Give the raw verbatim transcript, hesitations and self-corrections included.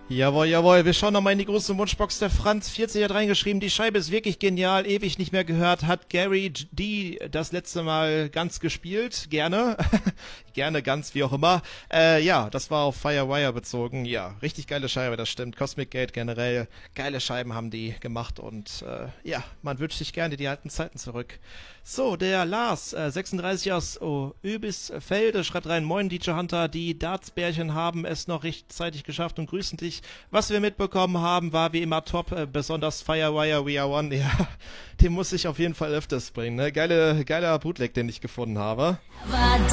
Jawohl, jawohl, wir schauen nochmal in die große Wunschbox. Der Franz, vierzig hat reingeschrieben, die Scheibe ist wirklich genial, ewig nicht mehr gehört. Hat Gary D. das letzte Mal ganz gespielt? Gerne. Gerne ganz, wie auch immer. Äh, ja, das war auf Firewire bezogen. Ja, richtig geile Scheibe, das stimmt. Cosmic Gate generell, geile Scheiben haben die gemacht und äh, ja, man wünscht sich gerne die alten Zeiten zurück. So, der Lars, äh, sechsunddreißig aus oh, Öbisfelde, schreibt rein, moin D J Hunter, die Dartsbärchen haben es noch rechtzeitig geschafft und grüßen dich. Was wir mitbekommen haben, war wie immer top, äh, besonders Firewire We Are One, ja, den muss ich auf jeden Fall öfters bringen, ne? Geile, geiler Bootleg, den ich gefunden habe.